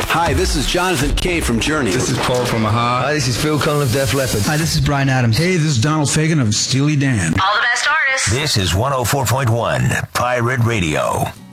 Hi, this is Jonathan Kay from Journey. This is Paul from Aha. Hi, this is Phil Collin of Def Leppard. Hi, this is Bryan Adams. Hey, this is Donald Fagen of Steely Dan. All the best artists. This is 104.1 Pirate Radio.